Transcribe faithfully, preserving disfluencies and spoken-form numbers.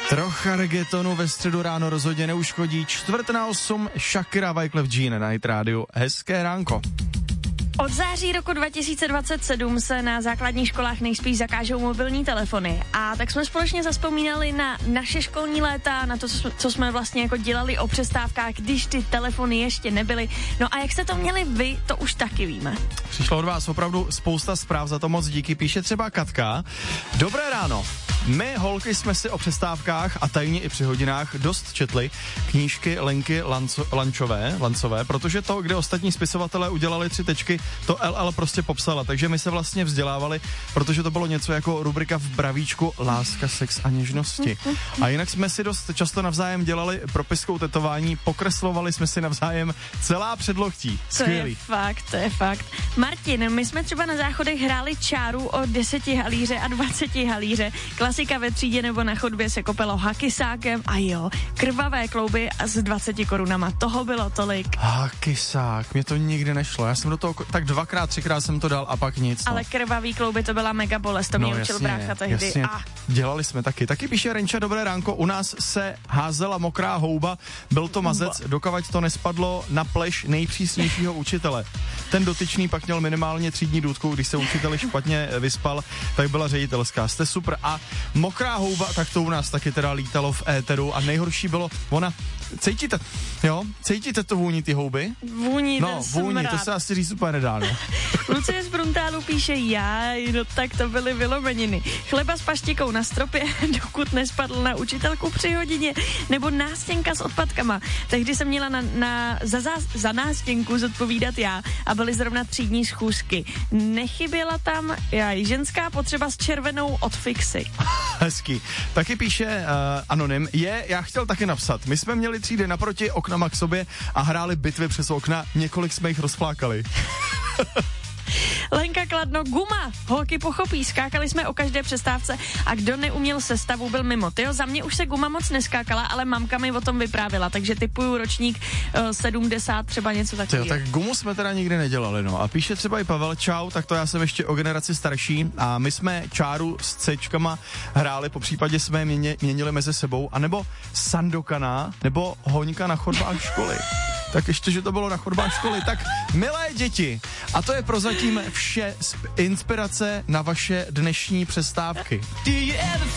Trocha reggaetonu ve středu ráno rozhodně neuškodí. Čtvrt na osm, Shakira, Wyclef Jean na Hit Radio. Hezké ránko. Od září roku dva tisíce dvacet sedm se na základních školách nejspíš zakážou mobilní telefony. A tak jsme společně zazpomínali na naše školní léta, na to, co jsme vlastně jako dělali o přestávkách, když ty telefony ještě nebyly. No a jak jste to měli vy, to už taky víme. Přišlo od vás opravdu spousta zpráv, za to moc díky. Píše třeba Katka. Dobré ráno. My, holky, jsme si o přestávkách a tajně i při hodinách dost četli knížky Lenky Lanco, Lančové, Lancové, protože to, kde ostatní spisovatelé udělali tři tečky, to el el prostě popsala, takže my se vlastně vzdělávali, protože to bylo něco jako rubrika v bravíčku Láska, sex a něžnosti. A jinak jsme si dost často navzájem dělali propiskou tetování, pokreslovali jsme si navzájem celá předloktí. Skvělý. To je fakt, to je fakt. Martin, my jsme třeba na záchodech hráli čáru o deseti halíře a dvaceti halíře. Klasika ve třídě nebo na chodbě se kopelo hakysákem a jo, krvavé klouby a s dvaceti korunama. Toho bylo tolik. Hakysák, mě to nikdy nešlo. Já jsem do toho tak dvakrát, třikrát jsem to dal a pak nic. No. Ale krvavý klouby to byla mega bolest, to mě no, učil jasně, brácha tehdy. Jasně. A... Dělali jsme taky. Taky píše Renča, dobré ránko, u nás se házela mokrá houba, byl to mazec, dokavať to nespadlo na pleš nejpřísnějšího učitele. Ten dotyčný pak měl minimálně třídní důtku, když se učiteli špatně vyspal, tak byla ředitelská. Jste super. A mokrá houba, tak to u nás taky teda lítalo v éteru a nejhorší bylo, ona, cítíte, jo, cítíte to vůni ty houby? Vůni, no, vůni, to se asi říct úplně nedá, no. Lucie z Bruntálu píše, jaj, no tak to byly vylomeniny. Chleba s paštikou na stropě, dokud nespadl na učitelku při hodině, nebo nástěnka s odpadkama. Tehdy jsem měla na, na, za, za, za nástěnku zodpovídat já a byly zrovna třídní schůzky. Nechyběla tam jaj, ženská potřeba s červenou od fixy. Hezký. Taky píše uh, anonym, je, já chtěl taky napsat. My jsme měli třídy naproti oknama k sobě a hráli bitvy přes okna, několik jsme jich rozflákali. Lenka Kladno, guma, holky pochopí, skákali jsme o každé přestávce a kdo neuměl sestavu, byl mimo. Tyjo, za mě už se guma moc neskákala, ale mamka mi o tom vyprávěla, takže typuju ročník uh, sedmdesát, třeba něco takového. Tak gumu jsme teda nikdy nedělali, no. A píše třeba i Pavel, čau, tak to já jsem ještě o generaci starší a my jsme čáru s cečkama hráli, po případě jsme mě, měnili mezi sebou, anebo Sandokana, nebo hoňka na chodbách školy. Tak ještě, že to bylo na chodbách školy. Tak, milé děti, a to je prozatím vše inspirace na vaše dnešní přestávky.